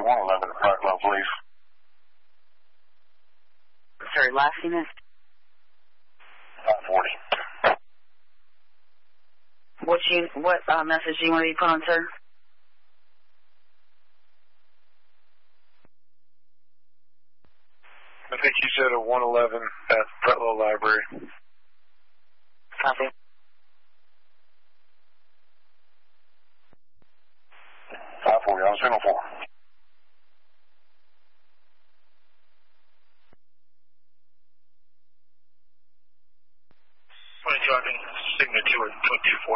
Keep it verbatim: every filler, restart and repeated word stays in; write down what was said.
one eleven at five mile, please. Sorry, last unit? five forty. What, you, what uh, message do you want to be put on, sir? I think you said a one eleven at Pretlow Library. Copy. five forty, I was in four. When driving signature two four